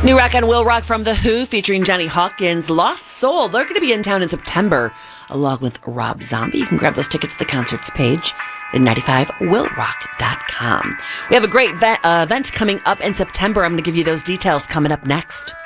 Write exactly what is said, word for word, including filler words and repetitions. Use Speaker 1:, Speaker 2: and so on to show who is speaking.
Speaker 1: New rock on Will Rock from The Who featuring Johnny Hawkins, Lost Soul. They're going to be in town in September along with Rob Zombie. You can grab those tickets at the concerts page at ninety-five will rock dot com. We have a great ve- uh, event coming up in September. I'm going to give you those details coming up next.